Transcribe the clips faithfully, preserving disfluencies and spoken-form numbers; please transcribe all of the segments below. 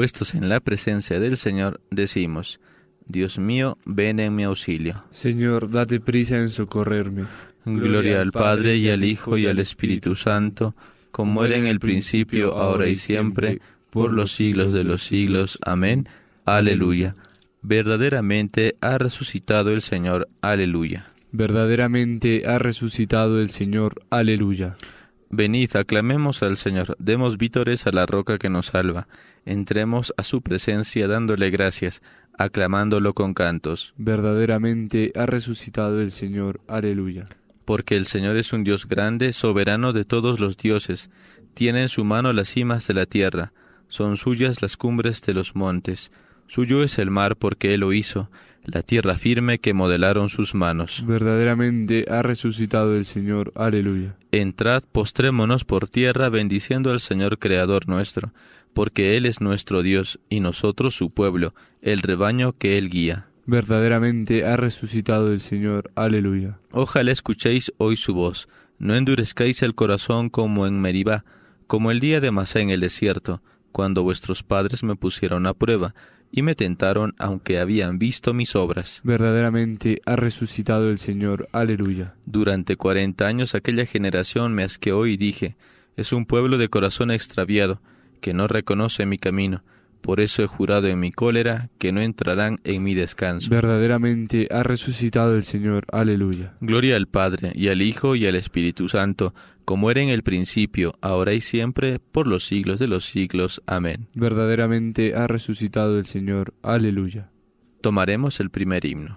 puestos en la presencia del Señor, decimos: Dios mío, ven en mi auxilio. Señor, date prisa en socorrerme. Gloria al Padre, y al Hijo, y al Espíritu Santo, como era en el principio, ahora y siempre, por los siglos de los siglos. Amén. Aleluya. Verdaderamente ha resucitado el Señor. Aleluya. Verdaderamente ha resucitado el Señor. Aleluya. Venid, aclamemos al Señor, demos vítores a la roca que nos salva. Entremos a su presencia dándole gracias, aclamándolo con cantos. Verdaderamente ha resucitado el Señor. Aleluya. Porque el Señor es un Dios grande, soberano de todos los dioses. Tiene en su mano las cimas de la tierra, son suyas las cumbres de los montes. Suyo es el mar porque Él lo hizo, la tierra firme que modelaron sus manos. Verdaderamente ha resucitado el Señor. Aleluya. Entrad, postrémonos por tierra, bendiciendo al Señor Creador nuestro, porque Él es nuestro Dios, y nosotros su pueblo, el rebaño que Él guía. Verdaderamente ha resucitado el Señor. Aleluya. Ojalá escuchéis hoy su voz, no endurezcáis el corazón como en Meribá, como el día de Masá en el desierto, cuando vuestros padres me pusieron a prueba, y me tentaron aunque habían visto mis obras. Verdaderamente ha resucitado el Señor. Aleluya. Durante cuarenta años aquella generación me asqueó y dije: es un pueblo de corazón extraviado, que no reconoce mi camino. Por eso he jurado en mi cólera que no entrarán en mi descanso. Verdaderamente ha resucitado el Señor. Aleluya. Gloria al Padre, y al Hijo, y al Espíritu Santo, como era en el principio, ahora y siempre, por los siglos de los siglos. Amén. Verdaderamente ha resucitado el Señor. Aleluya. Tomaremos el primer himno.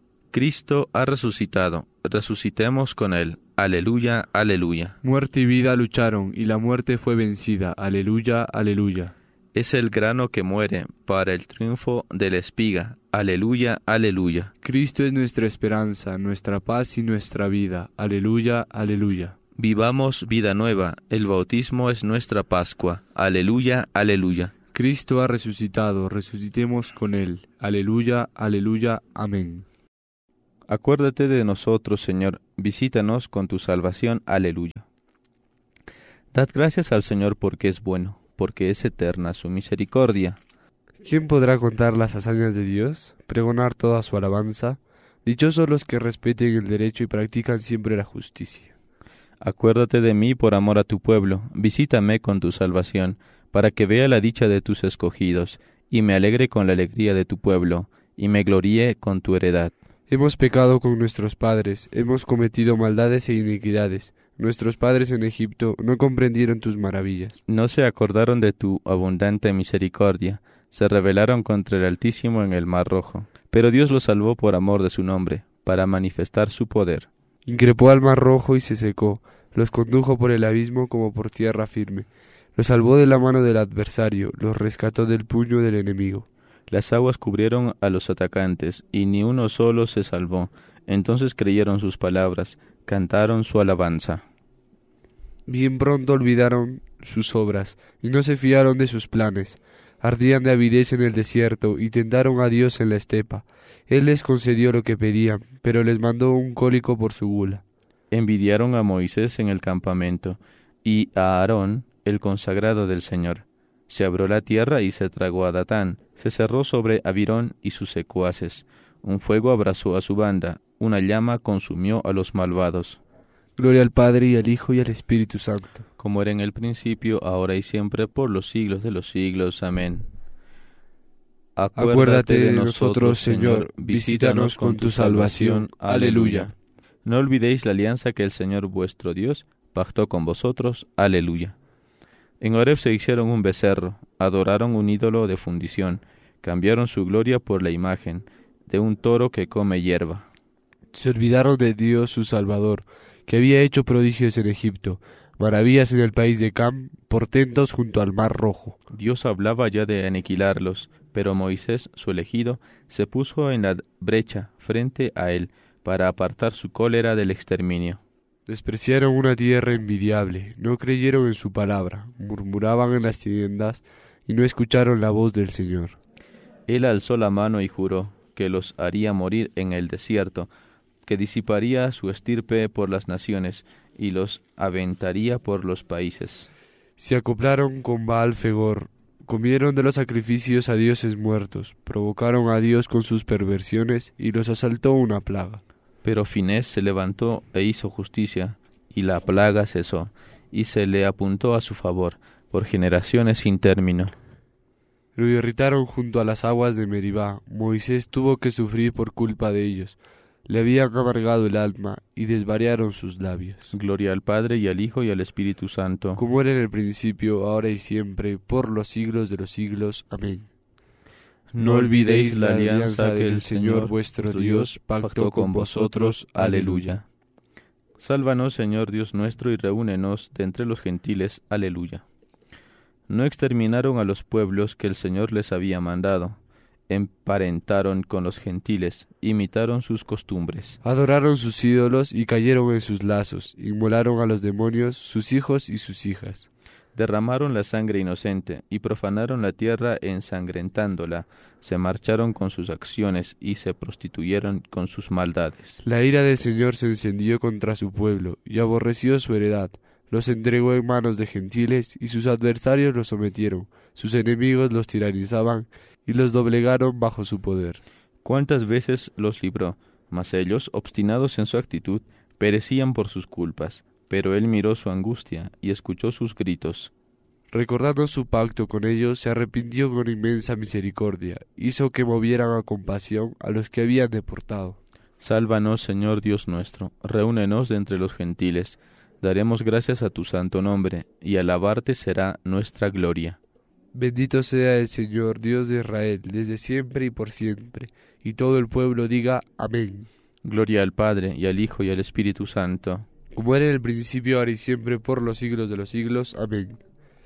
Cristo ha resucitado, resucitemos con Él. Aleluya, aleluya. Muerte y vida lucharon, y la muerte fue vencida. Aleluya, aleluya. Es el grano que muere para el triunfo de la espiga. Aleluya, aleluya. Cristo es nuestra esperanza, nuestra paz y nuestra vida. Aleluya, aleluya. Vivamos vida nueva, el bautismo es nuestra Pascua. Aleluya, aleluya. Cristo ha resucitado, resucitemos con Él. Aleluya, aleluya, amén. Acuérdate de nosotros, Señor, visítanos con tu salvación. Aleluya. Dad gracias al Señor porque es bueno, porque es eterna su misericordia. ¿Quién podrá contar las hazañas de Dios? Pregonar toda su alabanza. Dichosos los que respeten el derecho y practican siempre la justicia. Acuérdate de mí por amor a tu pueblo, visítame con tu salvación, para que vea la dicha de tus escogidos, y me alegre con la alegría de tu pueblo, y me gloríe con tu heredad. Hemos pecado con nuestros padres, hemos cometido maldades e iniquidades. Nuestros padres en Egipto no comprendieron tus maravillas. No se acordaron de tu abundante misericordia, se rebelaron contra el Altísimo en el Mar Rojo. Pero Dios los salvó por amor de su nombre, para manifestar su poder. Increpó al Mar Rojo y se secó, los condujo por el abismo como por tierra firme. Los salvó de la mano del adversario, los rescató del puño del enemigo. Las aguas cubrieron a los atacantes, y ni uno solo se salvó. Entonces creyeron sus palabras, cantaron su alabanza. Bien pronto olvidaron sus obras, y no se fiaron de sus planes. Ardían de avidez en el desierto, y tentaron a Dios en la estepa. Él les concedió lo que pedían, pero les mandó un cólico por su gula. Envidiaron a Moisés en el campamento, y a Aarón, el consagrado del Señor. Se abrió la tierra y se tragó a Datán, se cerró sobre Abirón y sus secuaces. Un fuego abrazó a su banda, una llama consumió a los malvados. Gloria al Padre, y al Hijo, y al Espíritu Santo. Como era en el principio, ahora y siempre, por los siglos de los siglos. Amén. Acuérdate, Acuérdate de nosotros, Señor, visítanos con tu salvación. Aleluya. No olvidéis la alianza que el Señor vuestro Dios pactó con vosotros. Aleluya. En Horeb se hicieron un becerro, adoraron un ídolo de fundición, cambiaron su gloria por la imagen de un toro que come hierba. Se olvidaron de Dios su Salvador, que había hecho prodigios en Egipto, maravillas en el país de Cam, portentos junto al Mar Rojo. Dios hablaba ya de aniquilarlos, pero Moisés, su elegido, se puso en la brecha frente a él, para apartar su cólera del exterminio. Despreciaron una tierra envidiable, no creyeron en su palabra, murmuraban en las tiendas y no escucharon la voz del Señor. Él alzó la mano y juró que los haría morir en el desierto, que disiparía su estirpe por las naciones y los aventaría por los países. Se acoplaron con Baal Fegor, Comieron de los sacrificios a dioses muertos, provocaron a Dios con sus perversiones y los asaltó una plaga. Pero Finés se levantó e hizo justicia, y la plaga cesó, y se le apuntó a su favor, por generaciones sin término. Lo irritaron junto a las aguas de Meribá. Moisés tuvo que sufrir por culpa de ellos. Le habían amargado el alma y desvariaron sus labios. Gloria al Padre, y al Hijo, y al Espíritu Santo. Como era en el principio, ahora y siempre, por los siglos de los siglos. Amén. No olvidéis la alianza que el Señor vuestro Dios pactó con vosotros. Aleluya. Sálvanos, Señor Dios nuestro, y reúnenos de entre los gentiles. Aleluya. No exterminaron a los pueblos que el Señor les había mandado. Emparentaron con los gentiles, imitaron sus costumbres. Adoraron sus ídolos y cayeron en sus lazos. Inmolaron a los demonios, sus hijos y sus hijas. Derramaron la sangre inocente y profanaron la tierra ensangrentándola. Se marcharon con sus acciones y se prostituyeron con sus maldades. La ira del Señor se encendió contra su pueblo y aborreció su heredad. Los entregó en manos de gentiles y sus adversarios los sometieron. Sus enemigos los tiranizaban y los doblegaron bajo su poder. ¿Cuántas veces los libró? Mas ellos, obstinados en su actitud, perecían por sus culpas. Pero él miró su angustia y escuchó sus gritos. Recordando su pacto con ellos, se arrepintió con inmensa misericordia. Hizo que movieran a compasión a los que habían deportado. Sálvanos, Señor Dios nuestro, reúnenos de entre los gentiles. Daremos gracias a tu santo nombre, y alabarte será nuestra gloria. Bendito sea el Señor, Dios de Israel, desde siempre y por siempre. Y todo el pueblo diga Amén. Gloria al Padre, y al Hijo, y al Espíritu Santo. Como era en el principio, ahora y siempre, por los siglos de los siglos. Amén.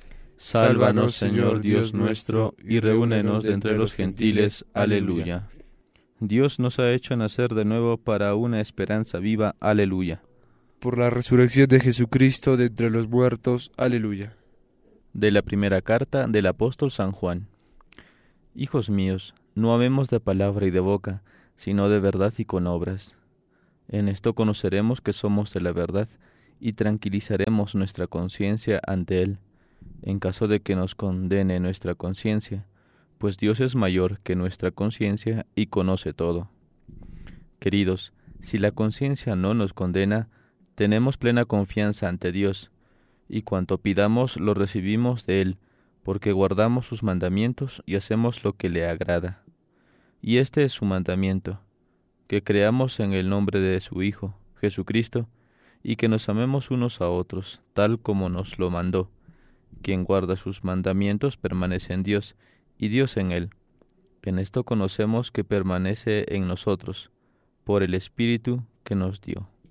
Sálvanos, Señor Dios nuestro, y reúnenos de entre los gentiles. Aleluya. Dios nos ha hecho nacer de nuevo para una esperanza viva. Aleluya. Por la resurrección de Jesucristo de entre los muertos. Aleluya. De la primera carta del apóstol San Juan. Hijos míos, no amemos de palabra y de boca, sino de verdad y con obras. En esto conoceremos que somos de la verdad y tranquilizaremos nuestra conciencia ante Él, en caso de que nos condene nuestra conciencia, pues Dios es mayor que nuestra conciencia y conoce todo. Queridos, si la conciencia no nos condena, tenemos plena confianza ante Dios, y cuanto pidamos lo recibimos de Él, porque guardamos sus mandamientos y hacemos lo que le agrada. Y este es su mandamiento, que creamos en el nombre de su Hijo, Jesucristo, y que nos amemos unos a otros, tal como nos lo mandó. Quien guarda sus mandamientos permanece en Dios, y Dios en él. En esto conocemos que permanece en nosotros, por el Espíritu que nos dio.